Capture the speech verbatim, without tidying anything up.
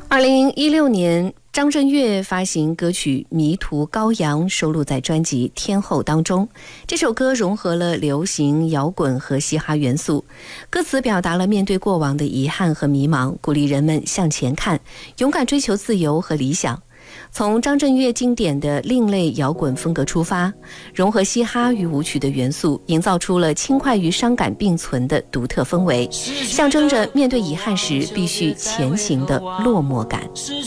二零一六年，张震岳发行歌曲《迷途羔羊》，收录在专辑《天后》当中。这首歌融合了流行、摇滚和嘻哈元素，歌词表达了面对过往的遗憾和迷茫，鼓励人们向前看，勇敢追求自由和理想。从张震岳经典的另类摇滚风格出发，融合嘻哈与舞曲的元素，营造出了轻快与伤感并存的独特氛围，象征着面对遗憾时必须前行的落寞感。 失